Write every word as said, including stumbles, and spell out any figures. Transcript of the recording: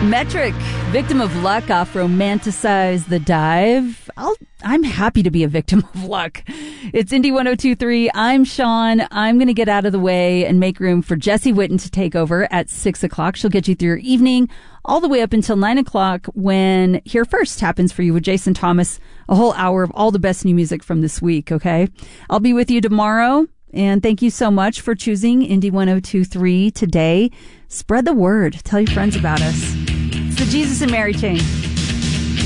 Metric, Victim of Luck off Romanticize the Dive. I'll, I'm happy to be a victim of luck. It's Indy one oh two three. I'm Sean. I'm going to get out of the way and make room for Jessie Witten to take over at six o'clock. She'll get you through your evening all the way up until nine o'clock when Here First happens for you with Jason Thomas. A whole hour of all the best new music from this week, okay? I'll be with you tomorrow. And thank you so much for choosing Indy one oh two three today. Spread the word. Tell your friends about us. It's the Jesus and Mary chain.